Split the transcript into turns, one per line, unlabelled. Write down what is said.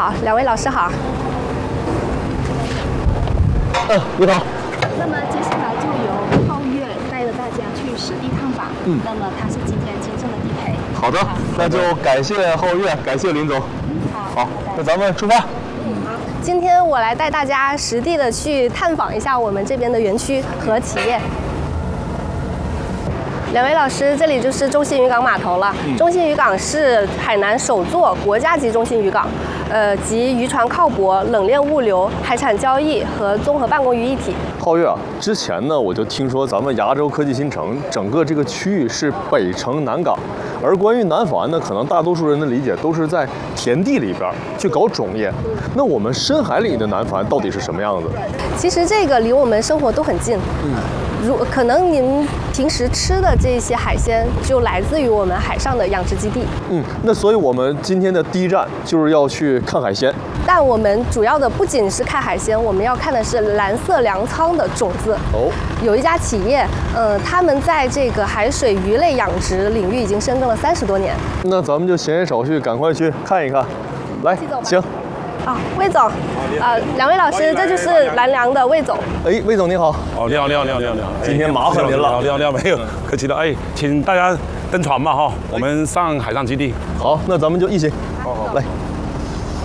好，两位老师好。
你好。
那么接下来就由皓月带着大家去实地探访。那么他是今天今生的地陪。
好的，那就感谢皓月，感谢林总。好，那咱们出发。
今天我来带大家实地的去探访一下我们这边的园区和企业。两位老师，这里就是中信渔港码头了。中信渔港是海南首座国家级中心渔港，集渔船靠泊、冷链物流、海产交易和综合办公于一体。
皓月啊，之前呢我就听说咱们亚洲科技新城整个这个区域是北城南港，而关于南法呢，可能大多数人的理解都是在田地里边去搞种业。那我们深海里的南法到底是什么样子？
其实这个离我们生活都很近。可能您平时吃的这些海鲜就来自于我们海上的养殖基地。
那所以我们今天的第一站就是要去看海鲜。
但我们主要的不仅是看海鲜，我们要看的是蓝色粮仓的种子。有一家企业，他们在这个海水鱼类养殖领域已经深耕了30多年。
那咱们就闲言少叙，赶快去看一看。来，请。
魏总，两位老师，这就是蓝粮的魏总。
魏总你好。
你好。
今天麻烦您了。
你好，没有，客气了。请大家登船吧哈，我们上海上基地。
好，那咱们就一起。来。